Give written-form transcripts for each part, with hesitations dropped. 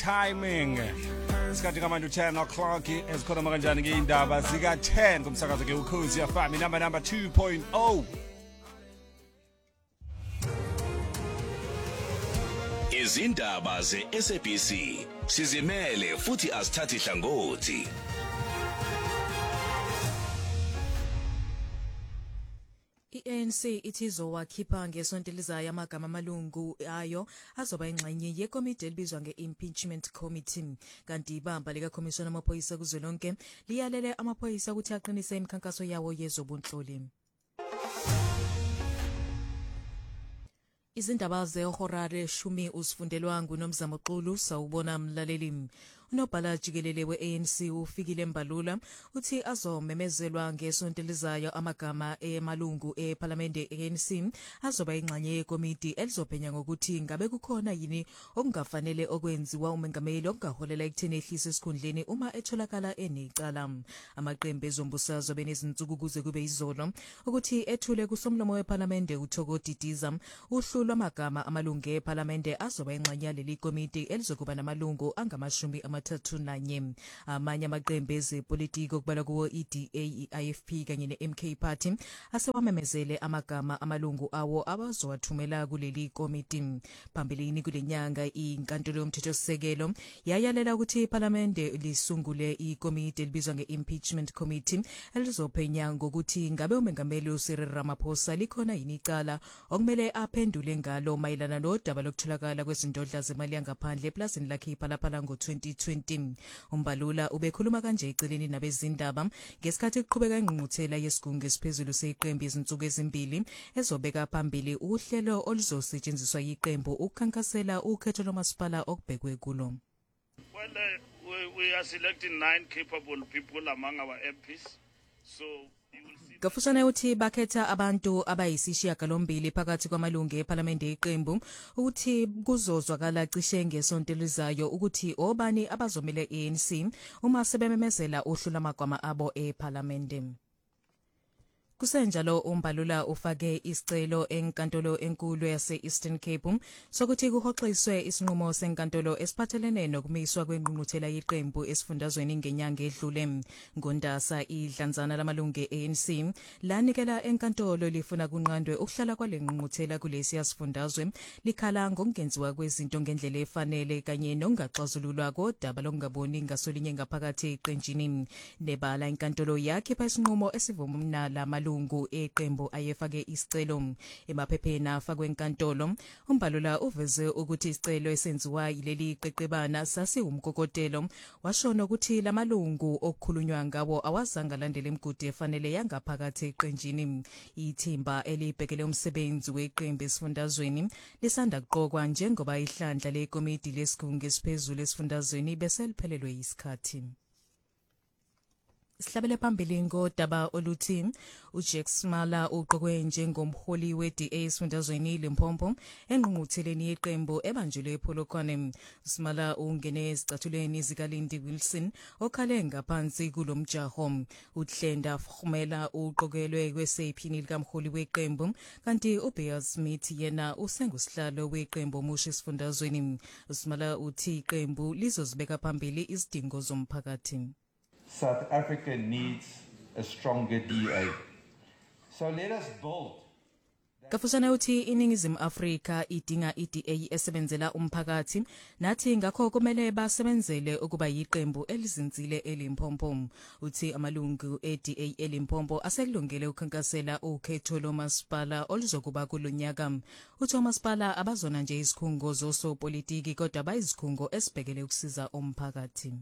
timing. Isikhathi kamanje 10 o'clock esikhona kanjani ke indaba zika 10 kumsakazo ke ukhozi FM number 2.0. Izindaba ze-SABC sizimele futhi asithathi hlangothi. I-ANC ithi izowakhipha ngesonto elizayo amagama amalungu ayo azoba ingxenye yekomiti elibizwa nge-impeachment committee. Kanti ibamba likakhomishona amaphoyisa kuzwelonke liyalele amaphoyisa ukuthi aqinise imikhankaso yawo yezobunhloli. Izindaba zehorare shumi usifundelwa nguNomzamo Xulu sawubona mlaleli. Unobhala jikelele we-ANC ufikile Mbalula uthi azomemezelwa ngesonto elizayo amagama emalungu eParliamente ANC azoba ingxenye yekomiti elizophenya ngokuthi ngabe kukhona yini okungafanele okwenziwa umengameli okugaholela ekutheni ehlise esikhundleni uma etholakala enecala. Amaqembu ezombusazwe benezinsuku kuze kube izolo ukuthi ethule kusomlomo weParliamente uThoko Didiza uhlu lwamagama amalungu eParliamente azoba ingxenye yaleli komiti elizokuba namalungu angamashumi 31. Amanye amaqembu ezepolitiki okubala kuwo iDA, iIFP kanye neMK Party asewamemezele amagama amalungu awo abazowathumela kuleli komiti. Phambilini kulenyanga inkantolo yomthethosisekelo yayalela ukuthi iParliamente lisungule ikomiti elibizwa nge-impeachment committee elizophenya ngokuthi ngabe umengameli uCyril Ramaphosa likhona yini icala okumele aphendule ngalo mayelana nodaba lokutholakala kwezindodla zemali yangaphandle eplazini lakhe iPhalaphala ngo-2020. Umbalula ubekhuluma kanje eceleni nabezindaba ngesikhathi kuqhubeka ingqungquthela yesigungu esiphezulu seqembu izinsuku ezimbili ezobeka phambili uhlelo oluzosetshenziswa yiqembu ukukhankasela ukhetho lomasipala okubhekwe kulo. Well, we are selecting 9 capable people among our MPs, so you will see. Gafusana uthi bakhetha abantu abayisishiyagalombili phakathi kwamalungu eParliamente yeqembu ukuthi kuzozwakala cishe ngesonto elizayo ukuthi obani abazomele ANC uma sebememezela uhlu lamagama abo eParliamente. Kusenjalo umbalula ufake isicelo enkantolo enkulu yase-Eastern Cape sokuthi kuhoxiswe isinqumo senkantolo esiphathelene nokumiswa kwengqungquthela yeqembu esifundazweni ngenyanga edlule. Ngondasa idlanzana lamalungu e-ANC lanikela enkantolo lifuna kunqandwe ukuhlala kwale ngqungquthela kulesi yasifundazwe likhala ngokungenziwa kwezinto ngendlela efanele kanye nokungaxazululwa kodaba lokungaboni ngasolinye ngaphakathi eqenjini. Nebala inkantolo yakhipha isinqumo esivumela lamalungu eqembu ayefake isicelo. Emaphepheni afakwe enkantolo umbalula uveze ukuthi isicelo esenziwa yileli qeqebana sasiwumkokotelo washona ukuthi lamalungu okukhulunywa ngawo awazange alandele imigudu efanele yangaphakathi eqenjini. Ithimba elibhekele umsebenzi weqembu esifundazweni lisanda kuqokwa njengoba ihlandla lekomiti lesigungu esiphezulu esifundazweni bese liphelelwe isikhathi. Sihlabele phambili ngodaba oluthi uJack Smala uqokwe njengomholi weDA esifundazweni Limpopo engqungqutheleni yeqembu ebanjelwe ePolokwane. Smala ungene ezicathulweni zikaLindi Wilson okhale ngaphansi kulomjaho. uHlenda Khumela uqokelwe kwesephini likamholi weqembu kanti uBear Smith yena usengusihlalo weqembu omusha esifundazweni. Smala uthi iqembu lizozibeka phambili izidingo zomphakathi. South Africa needs a stronger DA. So let us build. Kafusana uthi iningizimu Afrika idinga iDA esebenzela umphakathi nathi ngakho kumele basebenzele ukuba yiqembu elizinzile eLimpopo. Uthi amalungu eDA eLimpopo asekulungele ukukhankasela ukhetho lomasipala oluzokuba kulonyaka. Uthi umasipala abazona nje izikhungo zosopolitiki kodwa bayizikhungo esibhekele ukusiza umphakathi.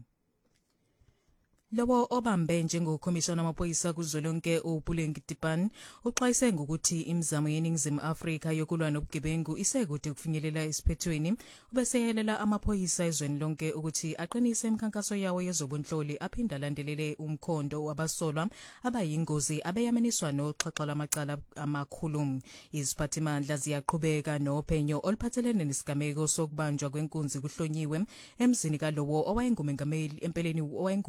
Lobo obambe njengokhomishana amaphoyisa kuzwelonke uPulengi Tipan uxwayise ngokuthi imizamo yeningizimu Afrika yokulwa nobugebengu isekude kufinyelela isiphethweni ubeseyelela amaphoyisa ezweni lonke ukuthi aqinise imikhankaso yawo yezobunhloli aphinda landelele umkhondo wabasolwa abayingozi abeyameniswa noxhaxha lamacala amakhulu. Iziphathimandla ziyaqhubeka nophenyo oluphathelene nesigameko sokubanjwa kwenkunzi kuhlonyiwe emzini kalowo owayengumengameli empeleni owayengungqongqoshi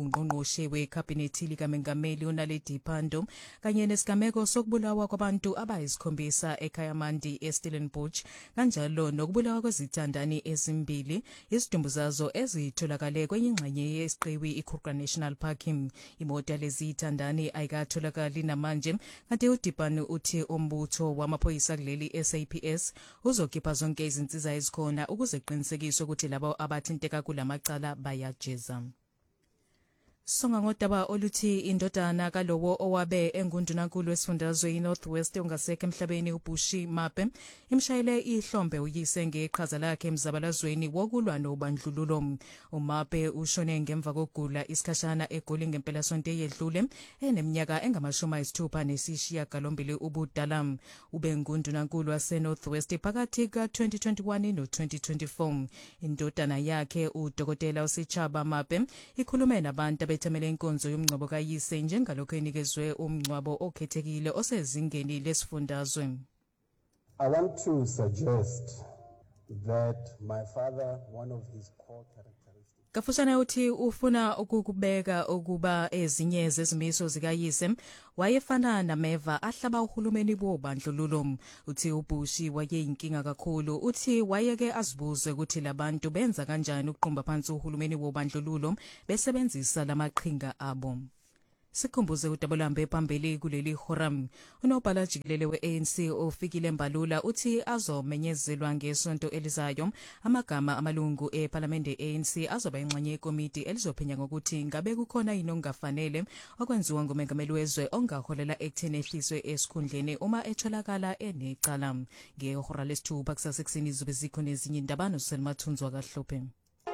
ungqongqoshe wekhabhinethi likaMengameli uNaledi Pandor kanye nesigameko sokubulawa kwabantu abayisikhombisa eKayamandi eStellenbosch kanjalo nokubulawa kwezithandani ezimbili isidumbu zazo ezitholakale kwenye ingxenye yesiqiwi iKruger National Park. Imoto lezithandani ayikatholakali namanje kanti uDipane uthi umbutho wamaphoyisa kuleli SAPS uzokhipha zonke izinsiza ezikhona ukuze kuqinisekiswe ukuthi labo abathinteka kulamacala bayajeza. Songa ngodaba oluthi indodana kalowo owabe engundunankulu wesifundazwe iNorthwest ongasekho emhlabeni uBushi Mape imshayele ihlombe uyise ngeqhaza lakhe emzabalazweni wokulwa nobandlululo. uMape ushone ngemva kokugula isikhashana egoli ngempela sonto eyedlule eneminyaka engama-69 ubudala. Ube ngundunankulu waseNorthwest phakathi ka-2021 no-2024. Indodana yakhe uDokotela uSichaba Mape ikhulume nabantu betemele inkonzo yomngcwabo kayise njengalokho enikezwe umngcwabo okhethekile osezingeni lesifundazwe. I want to suggest that my father, one of his core characteristics. Kafushane uthi ufuna ukukubeka ukuba ezinye zezimiso zikayise wayefana nameva ahlaba uhulumeni bobandlululo. Uthi uBushi wayeyinkinga kakhulu. Uthi wayeke azibuze ukuthi labantu benza kanjani ukuqumba phansi uhulumeni bobandlululo besebenzisa lamaqhinga abo. Sikhumbuze uDabulambe phambili kuleli horam. Unobhala jikelele weANC ofikile Mbalula uthi azomenyezelwa ngesonto elizayo amagama amalungu eParliament ANC azoba ingxenye yekomiti elizophenya ngokuthi ngabe kukhona inongafanele okwenziwa ngumengameli wezwe ongaholela ekutheni ehliswe esikhundleni uma etholakala enecala. Ngehora lesithupha kusasa izobe zikho nezinye indaba noSelmathunzwa kaHlophe.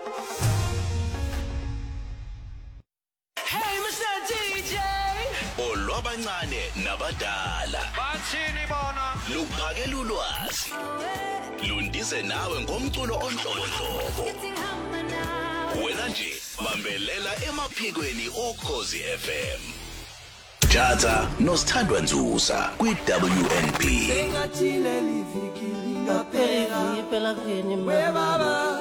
Olwabancane nabadala bathini bona luphakela ulwazi lundize nawe ngomculo onhlobonhlobo. Wena nje mambelela emaphikweni oKhozi FM. Jata noSithandwa Nzusa kwiWNP. Engathile livikili ngaphela phela ngene baba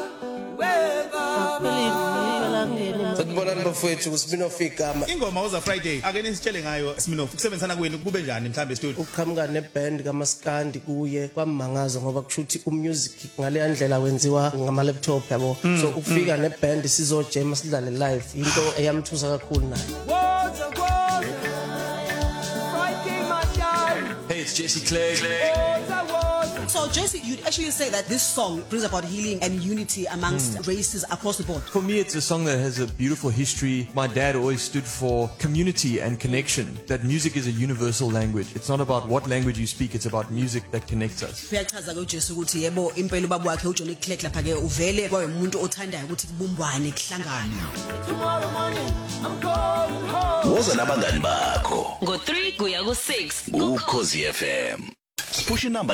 Sanibonani bafowethu kuSminoff igama. Ingoma uza Friday ake nisitshele ngayo Sminoff ukusebenzana kwenu kube njani mhlambe studio? Uqhamuka neband kaMaskandi kuye kwamangaza ngoba kushuthi umusic ngale ndlela wenziwa ngama laptop yabo. So ukufika neband sizojema sidlale live into eyamthusa kakhulu nayo. Hey, it's Jesse Clay. So, Jesse, you'd actually say that this song brings about healing and unity amongst races across the board. For me, it's a song that has a beautiful history. My dad always stood for community and connection, that music is a universal language. It's not about what language you speak, it's about music that connects us. Uyachaza ke uJesu ukuthi yebo impela ubaba wakhe uJohn Clegg lapha ke uvele kwaye umuntu othandayo ukuthi kubumbwane kuhlangane. Tomorrow morning I'm going home. Woza nabangani bakho Ngo 3 kuya ku 6 uKhozi FM. Push number